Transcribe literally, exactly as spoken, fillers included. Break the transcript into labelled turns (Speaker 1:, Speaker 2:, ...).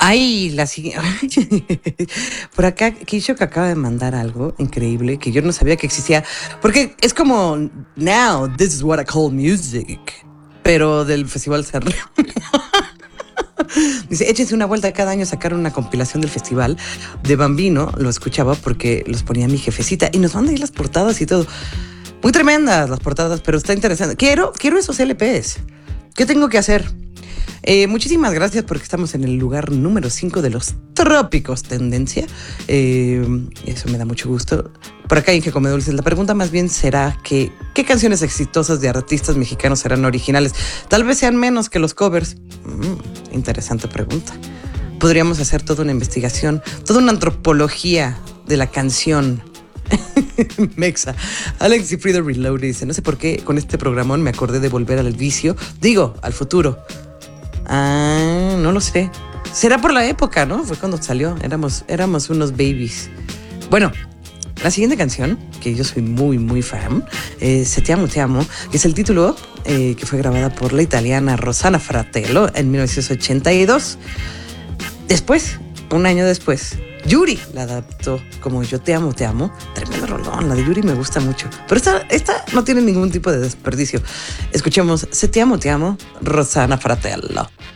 Speaker 1: Ay, la siguiente. Por acá, Keisho que acaba de mandar algo increíble que yo no sabía que existía. Porque es como, now, this is what I call music. Pero del Festival San Remo. Dice, échense una vuelta cada año, sacar una compilación del festival de Bambino. Lo escuchaba porque los ponía mi jefecita. Y nos manda ahí las portadas y todo. Muy tremendas las portadas, pero está interesante. Quiero, quiero esos L Ps. ¿Qué tengo que hacer? Eh, muchísimas gracias porque estamos en el lugar número cinco de los trópicos tendencia. Eh, eso me da mucho gusto. Por acá Inge Come Dulces. La pregunta más bien será que ¿qué canciones exitosas de artistas mexicanos serán originales? Tal vez sean menos que los covers. Mm, interesante pregunta. Podríamos hacer toda una investigación, toda una antropología de la canción. Mexa. Alex y Frida Reload dice, no sé por qué con este programón me acordé de volver al vicio. Digo, al futuro. Ah, no lo sé. Será por la época, ¿no? Fue cuando salió. Éramos, éramos unos babies. Bueno, la siguiente canción, que yo soy muy, muy fan, es Se te amo, te amo, que es el título eh, que fue grabada por la italiana Rosanna Fratello en mil novecientos ochenta y dos. Después, un año después, Yuri la adaptó como Yo te amo, te amo. Tremendo rolón, la de Yuri me gusta mucho. Pero esta, esta no tiene ningún tipo de desperdicio. Escuchemos Se te amo, te amo, Rosanna Fratello.